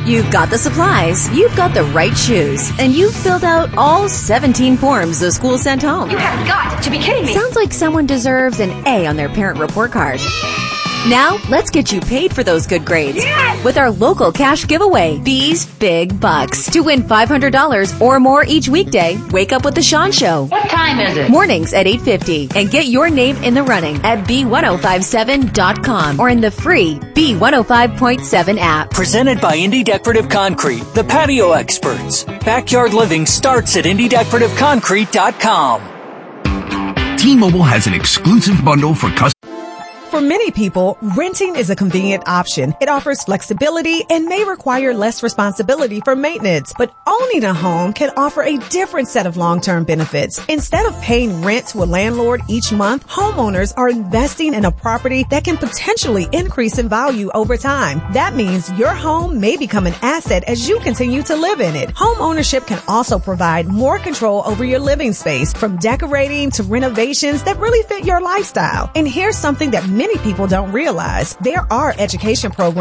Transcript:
You've got the supplies, you've got the right shoes, and you've filled out all 17 forms the school sent home. You have got to be kidding me. Sounds like someone deserves an A on their parent report card. Now, let's get you paid for those good grades. Yes! With our local cash giveaway, B's Big Bucks. To win $500 or more each weekday, wake up with The Sean Show. What time is it? Mornings at 8:50. And get your name in the running at B1057.com or in the free B105.7 app. Presented by Indy Decorative Concrete, the patio experts. Backyard living starts at IndyDecorativeConcrete.com. T-Mobile has an exclusive bundle for customers. For many people, renting is a convenient option. It offers flexibility and may require less responsibility for maintenance. But owning a home can offer a different set of long-term benefits. Instead of paying rent to a landlord each month, homeowners are investing in a property that can potentially increase in value over time. That means your home may become an asset as you continue to live in it. Home ownership can also provide more control over your living space, from decorating to renovations that really fit your lifestyle. And here's something that many people don't realize. There are education programs